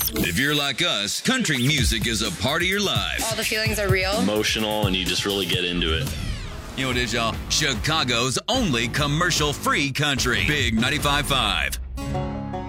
If you're like us, country music is a part of your life. All the feelings are real. Emotional, and you just really get into it. You know what it is, y'all? Chicago's only commercial-free country. Big 95.5.